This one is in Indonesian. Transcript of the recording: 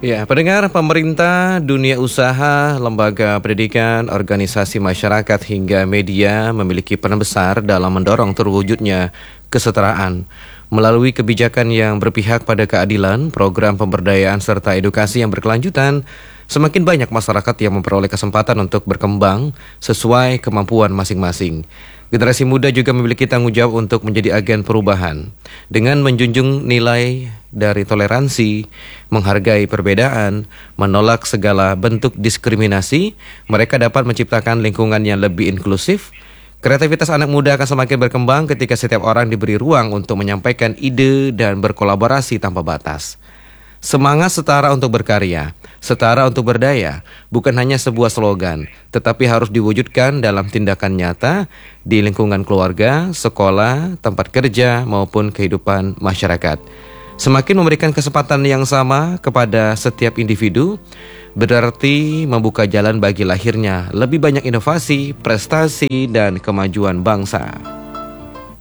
Ya, pendengar, pemerintah, dunia usaha, lembaga pendidikan, organisasi masyarakat hingga media memiliki peran besar dalam mendorong terwujudnya kesetaraan. Melalui kebijakan yang berpihak pada keadilan, program pemberdayaan serta edukasi yang berkelanjutan, semakin banyak masyarakat yang memperoleh kesempatan untuk berkembang sesuai kemampuan masing-masing. Generasi muda juga memiliki tanggung jawab untuk menjadi agen perubahan. Dengan menjunjung nilai dari toleransi, menghargai perbedaan, menolak segala bentuk diskriminasi, mereka dapat menciptakan lingkungan yang lebih inklusif. Kreativitas anak muda akan semakin berkembang ketika setiap orang diberi ruang untuk menyampaikan ide dan berkolaborasi tanpa batas. Semangat setara untuk berkarya, setara untuk berdaya, bukan hanya sebuah slogan, tetapi harus diwujudkan dalam tindakan nyata di lingkungan keluarga, sekolah, tempat kerja, maupun kehidupan masyarakat. Semakin memberikan kesempatan yang sama kepada setiap individu, berarti membuka jalan bagi lahirnya lebih banyak inovasi, prestasi, dan kemajuan bangsa.